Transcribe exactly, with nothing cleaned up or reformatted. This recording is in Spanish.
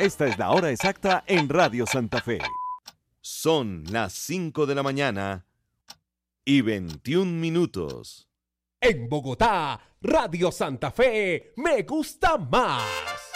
Esta es la hora exacta en Radio Santa Fe. Son las cinco de la mañana y veintiún minutos. En Bogotá, Radio Santa Fe, me gusta más.